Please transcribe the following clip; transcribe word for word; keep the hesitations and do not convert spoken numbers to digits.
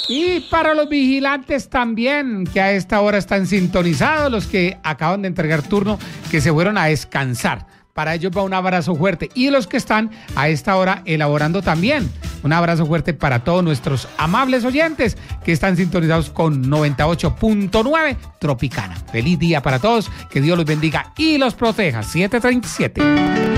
Y para los vigilantes también, que a esta hora están sintonizados, los que acaban de entregar turno, que se fueron a descansar. Para ellos va un abrazo fuerte. Y los que están a esta hora elaborando también. Un abrazo fuerte para todos nuestros amables oyentes que están sintonizados con noventa y ocho punto nueve Tropicana. Feliz día para todos. Que Dios los bendiga y los proteja. siete treinta y siete.